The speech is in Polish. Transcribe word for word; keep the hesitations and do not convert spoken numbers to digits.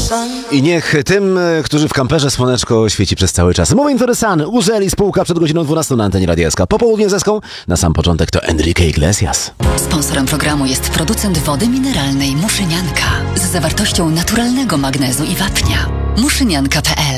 I niech tym, którzy w kamperze słoneczko świeci przez cały czas. Moment interesany. Uzeli spółka przed godziną dwunastą na antenie Radia S K. Popołudnie zeską. Na sam początek to Enrique Iglesias. Sponsorem programu jest producent wody mineralnej Muszynianka z zawartością naturalnego magnezu i wapnia. muszynianka kropka p l